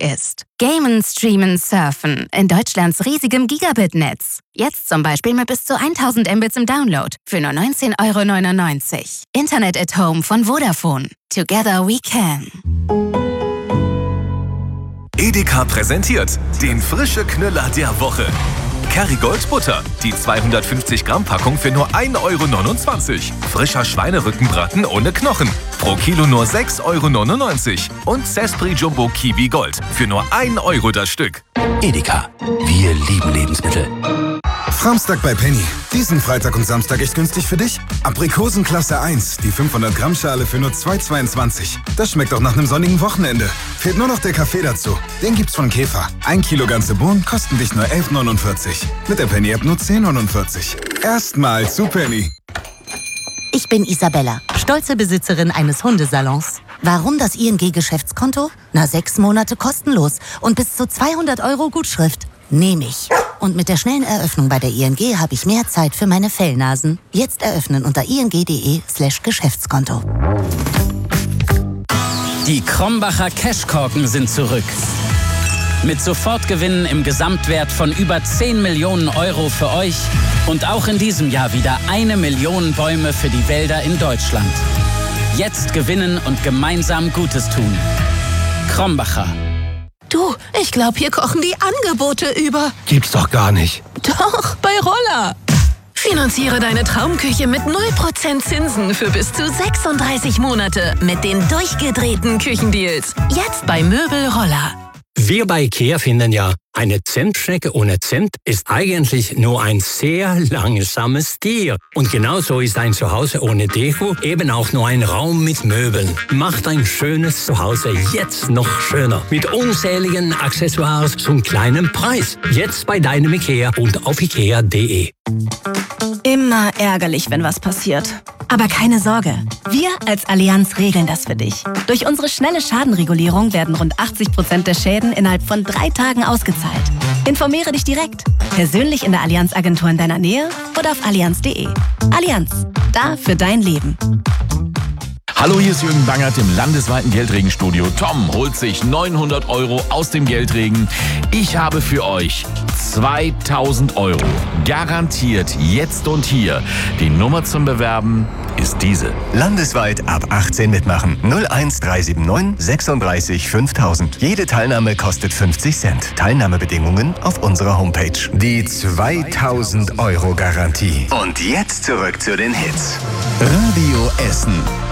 ist. Gamen, Streamen, Surfen in Deutschlands riesigem Gigabit-Netz. Jetzt zum Beispiel mit bis zu 1000 Mbits im Download für nur 19,99 €. Internet at Home von Vodafone. Together we can. Edeka präsentiert den frische Knüller der Woche. Kerrygold Butter, die 250 Gramm Packung für nur 1,29 €. Frischer Schweinerückenbraten ohne Knochen, pro Kilo nur 6,99 € und Zespri Jumbo Kiwi Gold für nur 1 € das Stück. Edeka, wir lieben Lebensmittel. Samstag bei Penny. Diesen Freitag und Samstag echt günstig für dich. Aprikosen Klasse 1, die 500 Gramm Schale für nur 2,22 €. Das schmeckt auch nach einem sonnigen Wochenende. Fehlt nur noch der Kaffee dazu. Den gibt's von Käfer. 1 Kilo ganze Bohnen kosten dich nur 11,49 €. Mit der Penny-App nur 10,49 €. Erstmal zu Penny. Ich bin Isabella, stolze Besitzerin eines Hundesalons. Warum das ING-Geschäftskonto? 6 Monate kostenlos und bis zu 200 € Gutschrift. Nehme ich. Und mit der schnellen Eröffnung bei der ING habe ich mehr Zeit für meine Fellnasen. Jetzt eröffnen unter ing.de/Geschäftskonto. Die Krombacher Cashkorken sind zurück. Mit Sofortgewinnen im Gesamtwert von über 10 Millionen € für euch und auch in diesem Jahr wieder 1 Million Bäume für die Wälder in Deutschland. Jetzt gewinnen und gemeinsam Gutes tun. Krombacher. Du, ich glaube, hier kochen die Angebote über. Gibt's doch gar nicht. Doch, bei Roller. Finanziere deine Traumküche mit 0% Zinsen für bis zu 36 Monate mit den durchgedrehten Küchendeals. Jetzt bei Möbel Roller. Wir bei IKEA finden ja, eine Zimtschnecke ohne Zimt ist eigentlich nur ein sehr langsames Tier. Und genauso ist ein Zuhause ohne Deko eben auch nur ein Raum mit Möbeln. Macht ein schönes Zuhause jetzt noch schöner. Mit unzähligen Accessoires zum kleinen Preis. Jetzt bei deinem IKEA und auf ikea.de. Immer ärgerlich, wenn was passiert. Aber keine Sorge, wir als Allianz regeln das für dich. Durch unsere schnelle Schadenregulierung werden rund 80% der Schäden innerhalb von 3 Tagen ausgezahlt. Informiere dich direkt, persönlich in der Allianz-Agentur in deiner Nähe oder auf allianz.de. Allianz, da für dein Leben. Hallo, hier ist Jürgen Bangert im landesweiten Geldregenstudio. Tom holt sich 900 € aus dem Geldregen. Ich habe für euch 2000 €. Garantiert jetzt und hier. Die Nummer zum Bewerben ist diese. Landesweit ab 18 mitmachen. 01379 36 5000. Jede Teilnahme kostet 50 Cent. Teilnahmebedingungen auf unserer Homepage. Die 2000 € Garantie. Und jetzt zurück zu den Hits. Radio Essen.